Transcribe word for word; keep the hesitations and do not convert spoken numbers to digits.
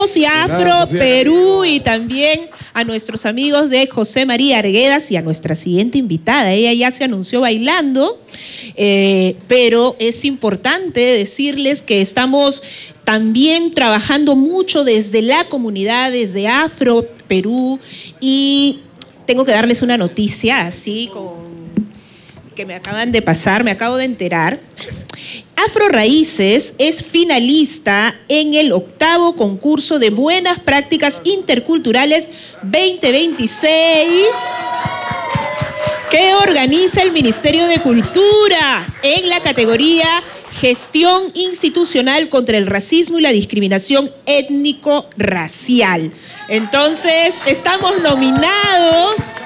Y Afro Perú, y también a nuestros amigos de José María Arguedas y a nuestra siguiente invitada. Ella ya se anunció bailando, eh, pero es importante decirles que estamos también trabajando mucho desde la comunidad, desde Afro Perú, y tengo que darles una noticia así con, que me acaban de pasar, me acabo de enterar. Afro Raíces es finalista en el octavo concurso de Buenas Prácticas Interculturales veinte veintiséis que organiza el Ministerio de Cultura en la categoría Gestión Institucional contra el Racismo y la Discriminación Étnico-Racial. Entonces, estamos nominados